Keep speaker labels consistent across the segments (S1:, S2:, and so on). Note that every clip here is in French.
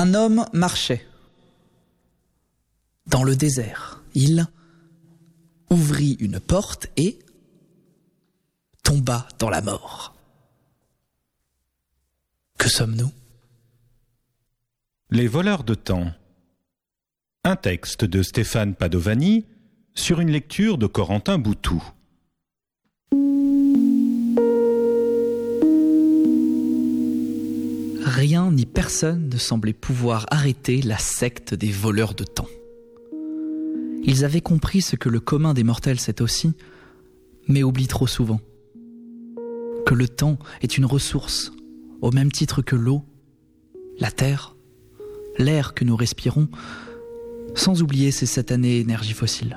S1: Un homme marchait dans le désert. Il ouvrit une porte et tomba dans la mort. Que sommes-nous ?
S2: Les voleurs de temps. Un texte de Stéphane Padovani sur une lecture de Corentin Boutou.
S1: Rien ni personne ne semblait pouvoir arrêter la secte des voleurs de temps. Ils avaient compris ce que le commun des mortels sait aussi, mais oublie trop souvent. Que le temps est une ressource, au même titre que l'eau, la terre, l'air que nous respirons, sans oublier ces satanées énergies fossiles.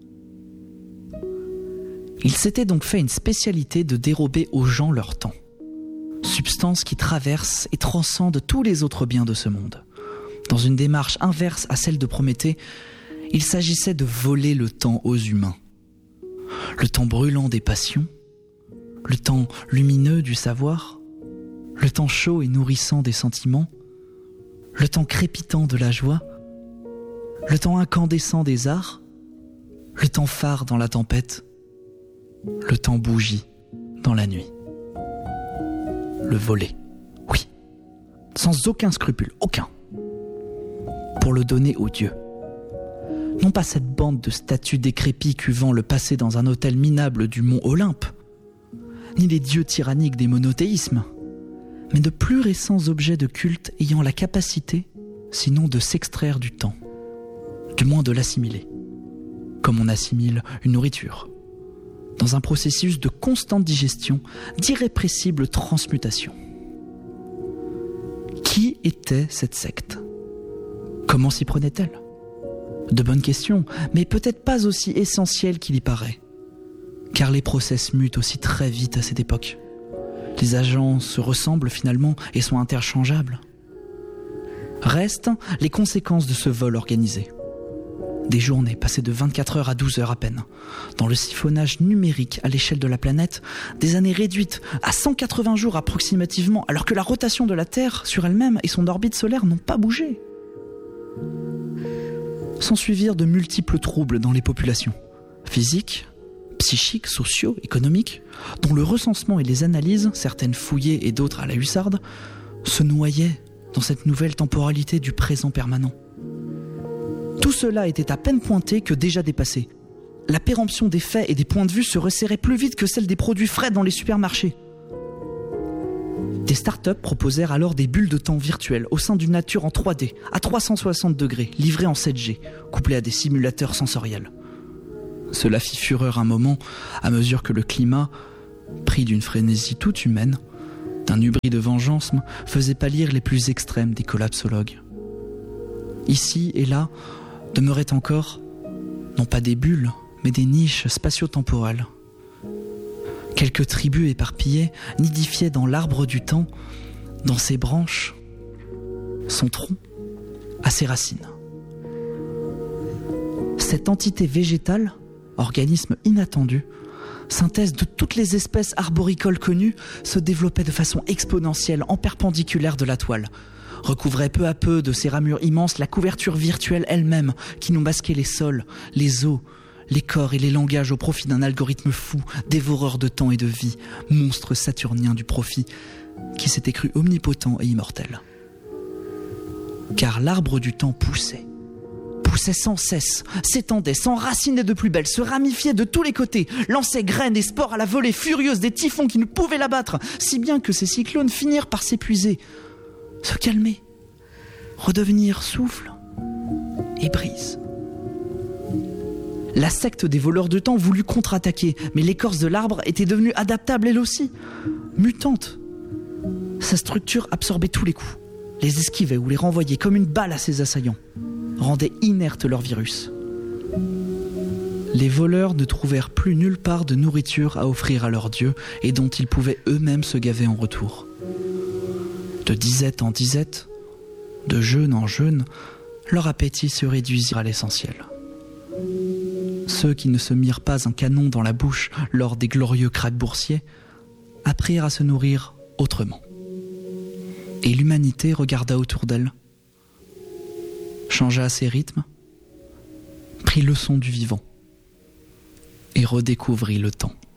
S1: Ils s'étaient donc fait une spécialité de dérober aux gens leur temps. Substance qui traverse et transcende tous les autres biens de ce monde. Dans une démarche inverse à celle de Prométhée, il s'agissait de voler le temps aux humains. Le temps brûlant des passions, le temps lumineux du savoir, le temps chaud et nourrissant des sentiments, le temps crépitant de la joie, le temps incandescent des arts, le temps phare dans la tempête, le temps bougie dans la nuit. Le voler, oui, sans aucun scrupule, aucun, pour le donner aux dieux. Non pas cette bande de statues décrépits cuvant le passé dans un hôtel minable du mont Olympe, ni les dieux tyranniques des monothéismes, mais de plus récents objets de culte ayant la capacité, sinon de s'extraire du temps, du moins de l'assimiler, comme on assimile une nourriture, dans un processus de constante digestion, d'irrépressible transmutation. Qui était cette secte ? Comment s'y prenait-elle ? De bonnes questions, mais peut-être pas aussi essentielles qu'il y paraît. Car les process mutent aussi très vite à cette époque. Les agents se ressemblent finalement et sont interchangeables. Restent les conséquences de ce vol organisé. Des journées passées de 24 heures à 12 heures à peine. Dans le siphonnage numérique à l'échelle de la planète, des années réduites à 180 jours approximativement, alors que la rotation de la Terre sur elle-même et son orbite solaire n'ont pas bougé. S'ensuivirent de multiples troubles dans les populations, physiques, psychiques, sociaux, économiques, dont le recensement et les analyses, certaines fouillées et d'autres à la hussarde, se noyaient dans cette nouvelle temporalité du présent permanent. Tout cela était à peine pointé que déjà dépassé. La péremption des faits et des points de vue se resserrait plus vite que celle des produits frais dans les supermarchés. Des startups proposèrent alors des bulles de temps virtuelles au sein d'une nature en 3D, à 360 degrés, livrées en 7G, couplées à des simulateurs sensoriels. Cela fit fureur un moment, à mesure que le climat, pris d'une frénésie toute humaine, d'un hubris de vengeance, faisait pâlir les plus extrêmes des collapsologues. Ici et là, demeuraient encore, non pas des bulles, mais des niches spatio-temporelles. Quelques tribus éparpillées nidifiaient dans l'arbre du temps, dans ses branches, son tronc, à ses racines. Cette entité végétale, organisme inattendu, synthèse de toutes les espèces arboricoles connues, se développait de façon exponentielle en perpendiculaire de la toile, recouvrait peu à peu de ses ramures immenses la couverture virtuelle elle-même qui nous masquait les sols, les eaux, les corps et les langages au profit d'un algorithme fou, dévoreur de temps et de vie, monstre saturnien du profit, qui s'était cru omnipotent et immortel. Car l'arbre du temps poussait sans cesse, s'étendait, s'enracinait de plus belle, se ramifiait de tous les côtés, lançait graines et spores à la volée furieuse des typhons qui ne pouvaient l'abattre, si bien que ces cyclones finirent par s'épuiser, se calmer, redevenir souffle et brise. La secte des voleurs de temps voulut contre-attaquer, mais l'écorce de l'arbre était devenue adaptable elle aussi, mutante. Sa structure absorbait tous les coups, les esquivait ou les renvoyait comme une balle à ses assaillants, rendait inerte leur virus. Les voleurs ne trouvèrent plus nulle part de nourriture à offrir à leurs dieux et dont ils pouvaient eux-mêmes se gaver en retour. De disette en disette, de jeûne en jeûne, leur appétit se réduisit à l'essentiel. Ceux qui ne se mirent pas un canon dans la bouche lors des glorieux krachs boursiers apprirent à se nourrir autrement. Et l'humanité regarda autour d'elle, changea ses rythmes, prit leçon du vivant et redécouvrit le temps.